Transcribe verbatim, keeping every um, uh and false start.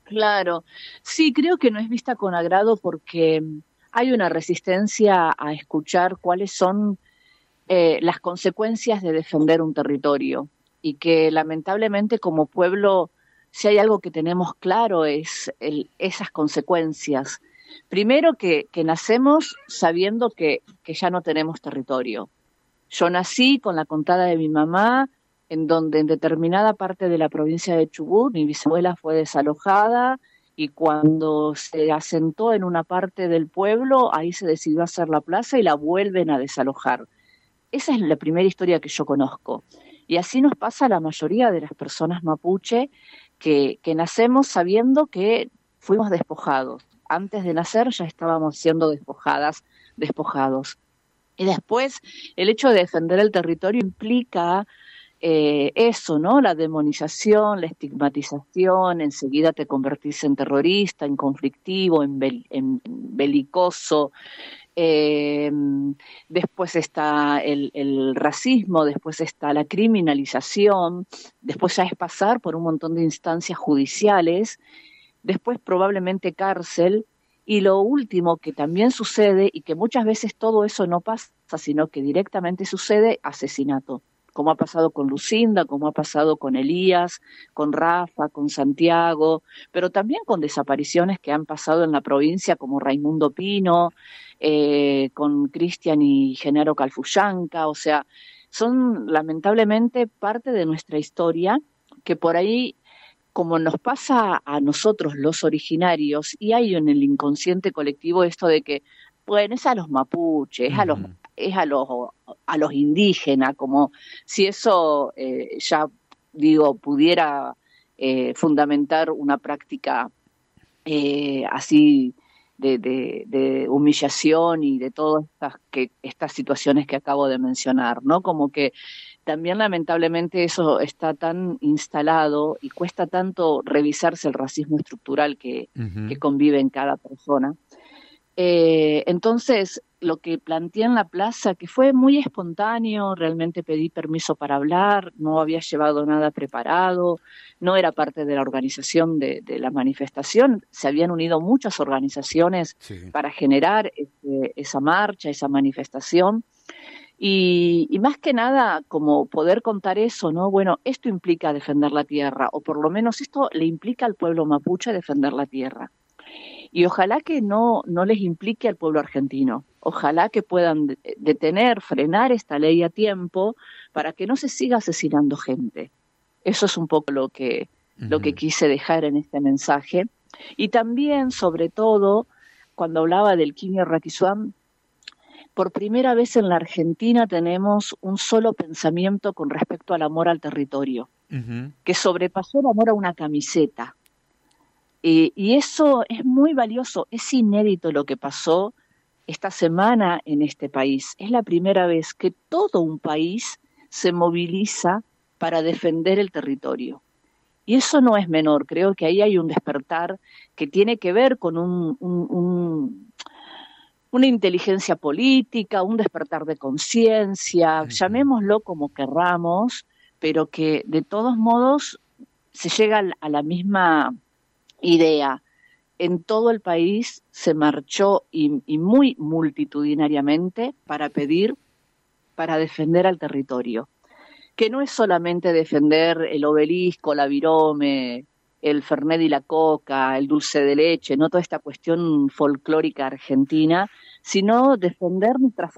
Claro, sí, creo que no es vista con agrado porque hay una resistencia a escuchar cuáles son eh, las consecuencias de defender un territorio y que lamentablemente como pueblo, si hay algo que tenemos claro es el, esas consecuencias. Primero que, que nacemos sabiendo que, que ya no tenemos territorio. Yo nací con la contada de mi mamá, en donde en determinada parte de la provincia de Chubut mi bisabuela fue desalojada y cuando se asentó en una parte del pueblo, ahí se decidió hacer la plaza y la vuelven a desalojar. Esa es la primera historia que yo conozco. Y así nos pasa a la mayoría de las personas mapuche que, que nacemos sabiendo que fuimos despojados. Antes de nacer ya estábamos siendo despojadas, despojados. Y después, el hecho de defender el territorio implica eh, eso, ¿no? La demonización, la estigmatización, enseguida te convertís en terrorista, en conflictivo, en, bel, en belicoso. Eh, después está el, el racismo, después está la criminalización, después ya es pasar por un montón de instancias judiciales, después probablemente cárcel, y lo último que también sucede, y que muchas veces todo eso no pasa, sino que directamente sucede, asesinato, como ha pasado con Lucinda, como ha pasado con Elías, con Rafa, con Santiago, pero también con desapariciones que han pasado en la provincia, como Raimundo Pino, eh, con Cristian y Genaro Calfuyanca, o sea, son lamentablemente parte de nuestra historia que por ahí como nos pasa a nosotros los originarios, y hay en el inconsciente colectivo esto de que, bueno, es a los mapuches, es a los, Ujú. es a los, a los indígenas, como si eso eh, ya, digo, pudiera eh, fundamentar una práctica eh, así de, de, de humillación y de todas estas, que, estas situaciones que acabo de mencionar, ¿no? Como que también lamentablemente eso está tan instalado y cuesta tanto revisarse el racismo estructural que, que Ujú. convive en cada persona. Eh, entonces, lo que planteé en la plaza, que fue muy espontáneo, realmente pedí permiso para hablar, no había llevado nada preparado, no era parte de la organización de, de la manifestación, se habían unido muchas organizaciones Sí. para generar este, esa marcha, esa manifestación, y, y más que nada, como poder contar eso, ¿no? Bueno, esto implica defender la tierra, o por lo menos esto le implica al pueblo mapuche defender la tierra. Y ojalá que no, no les implique al pueblo argentino. Ojalá que puedan de- detener, frenar esta ley a tiempo para que no se siga asesinando gente. Eso es un poco lo que, lo que Ujú. quise dejar en este mensaje. Y también, sobre todo, cuando hablaba del Quimio Raquisuam, por primera vez en la Argentina tenemos un solo pensamiento con respecto al amor al territorio, Ujú. que sobrepasó el amor a una camiseta. Eh, y eso es muy valioso, es inédito lo que pasó esta semana en este país. Es la primera vez que todo un país se moviliza para defender el territorio. Y eso no es menor, creo que ahí hay un despertar que tiene que ver con un, un, un, una inteligencia política, un despertar de conciencia, Ujú. llamémoslo como querramos, pero que de todos modos se llega a la misma idea. En todo el país se marchó y, y muy multitudinariamente para pedir, para defender al territorio, que no es solamente defender el obelisco, la virome, el fernet y la coca, el dulce de leche, no toda esta cuestión folclórica argentina, sino defender nuestra